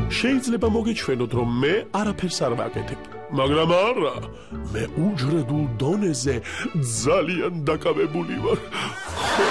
შეიძლება მოგეჩვენოთ, რომ მე არაფერს არ ვაკეთებ, მაგრამ არა, მე უჯრედულ დონეზე ძალიან დაკავებული ვარ.